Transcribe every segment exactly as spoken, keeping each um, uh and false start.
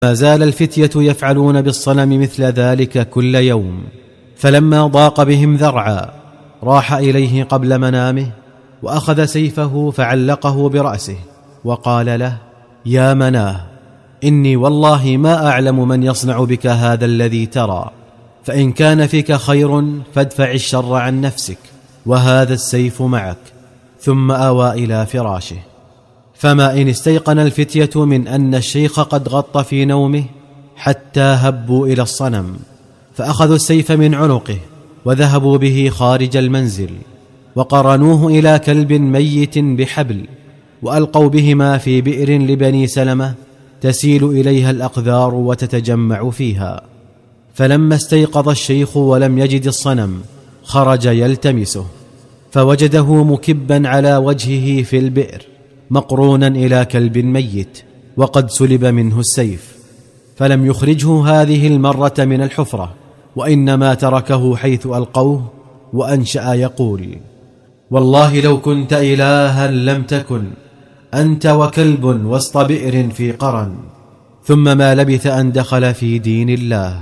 ما زال الفتية يفعلون بالصنم مثل ذلك كل يوم، فلما ضاق بهم ذرعا راح إليه قبل منامه وأخذ سيفه فعلقه برأسه وقال له: يا مناه، إني والله ما أعلم من يصنع بك هذا الذي ترى، فإن كان فيك خير فادفع الشر عن نفسك، وهذا السيف معك. ثم آوى إلى فراشه. فما إن استيقن الفتية من أن الشيخ قد غط في نومه حتى هبوا إلى الصنم، فأخذوا السيف من عنقه وذهبوا به خارج المنزل، وقرنوه إلى كلب ميت بحبل، وألقوا بهما في بئر لبني سلمة تسيل إليها الأقذار وتتجمع فيها. فلما استيقظ الشيخ ولم يجد الصنم خرج يلتمسه، فوجده مكبا على وجهه في البئر مقرونا إلى كلب ميت وقد سلب منه السيف، فلم يخرجه هذه المرة من الحفرة، وإنما تركه حيث ألقوه، وأنشأ يقول: والله لو كنت إلها لم تكن أنت وكلب وسط بئر في قرن. ثم ما لبث أن دخل في دين الله.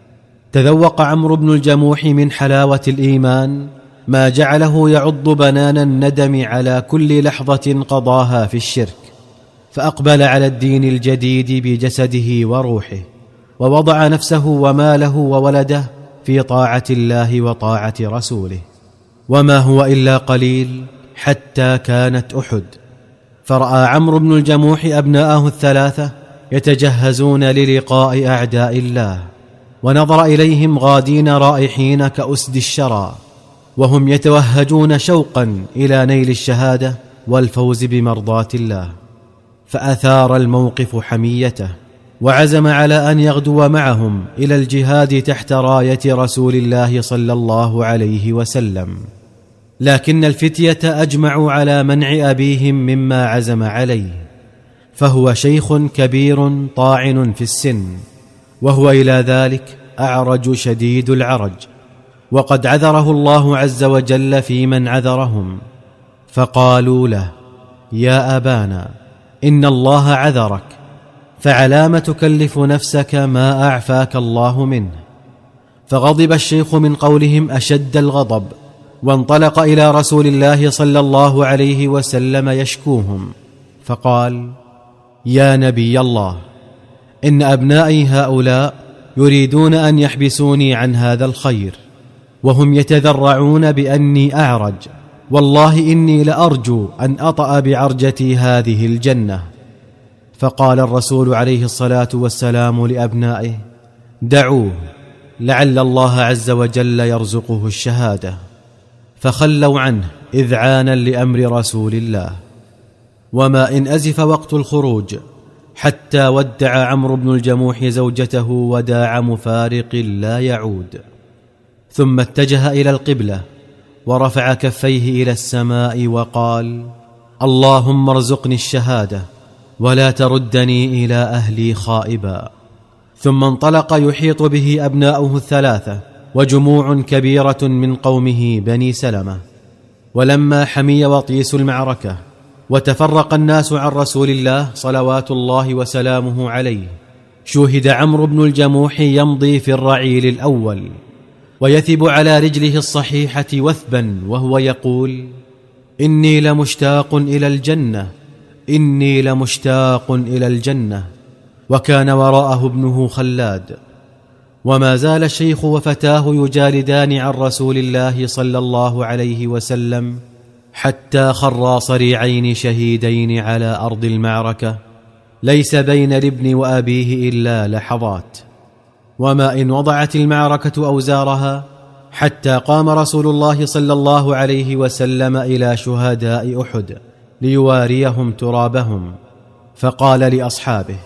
تذوق عمرو بن الجموح من حلاوة الإيمان ما جعله يعض بنان الندم على كل لحظة قضاها في الشرك، فأقبل على الدين الجديد بجسده وروحه، ووضع نفسه وماله وولده في طاعة الله وطاعة رسوله. وما هو إلا قليل حتى كانت أحد، فرأى عمرو بن الجموح أبناءه الثلاثة يتجهزون للقاء أعداء الله، ونظر إليهم غادين رائحين كأسد الشرى، وهم يتوهجون شوقا إلى نيل الشهادة والفوز بمرضاة الله، فأثار الموقف حميته، وعزم على أن يغدو معهم إلى الجهاد تحت راية رسول الله صلى الله عليه وسلم. لكن الفتية أجمعوا على منع أبيهم مما عزم عليه، فهو شيخ كبير طاعن في السن، وهو إلى ذلك أعرج شديد العرج، وقد عذره الله عز وجل في من عذرهم، فقالوا له: يا أبانا، إن الله عذرك، فعلام تكلف نفسك ما أعفاك الله منه؟ فغضب الشيخ من قولهم أشد الغضب، وانطلق إلى رسول الله صلى الله عليه وسلم يشكوهم، فقال: يا نبي الله، إن أبنائي هؤلاء يريدون أن يحبسوني عن هذا الخير، وهم يتذرعون بأني أعرج، والله إني لأرجو أن أطأ بعرجتي هذه الجنة. فقال الرسول عليه الصلاة والسلام لأبنائه: دعوه، لعل الله عز وجل يرزقه الشهادة. فخلوا عنه إذعانا لأمر رسول الله. وما إن أزف وقت الخروج حتى ودع عمرو بن الجموح زوجته وداع مفارق لا يعود، ثم اتجه إلى القبلة ورفع كفيه إلى السماء وقال: اللهم ارزقني الشهادة ولا تردني إلى أهلي خائبا. ثم انطلق يحيط به أبناؤه الثلاثة وجموع كبيرة من قومه بني سلمة. ولما حمي وطيس المعركة وتفرق الناس عن رسول الله صلوات الله وسلامه عليه، شوهد عمرو بن الجموح يمضي في الرعيل الأول ويثب على رجله الصحيحة وثبا وهو يقول: إني لمشتاق إلى الجنة، إني لمشتاق إلى الجنة. وكان وراءه ابنه خلاد. وما زال الشيخ وفتاه يجالدان عن رسول الله صلى الله عليه وسلم حتى خرا صريعين شهيدين على أرض المعركة، ليس بين الابن وأبيه إلا لحظات. وما إن وضعت المعركة أوزارها حتى قام رسول الله صلى الله عليه وسلم إلى شهداء أحد ليواريهم ترابهم، فقال لأصحابه: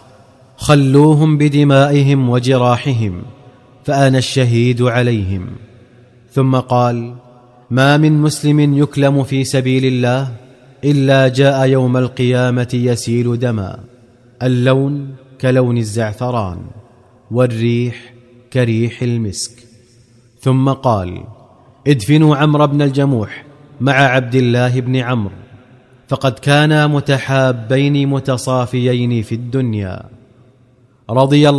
خلوهم بدمائهم وجراحهم، فأنا الشهيد عليهم. ثم قال: ما من مسلم يكلم في سبيل الله إلا جاء يوم القيامة يسيل دما، اللون كلون الزعفران، والريح كريح المسك. ثم قال: ادفنوا عمرو بن الجموح مع عبد الله بن عمرو، فقد كانا متحابين متصافيين في الدنيا. رضي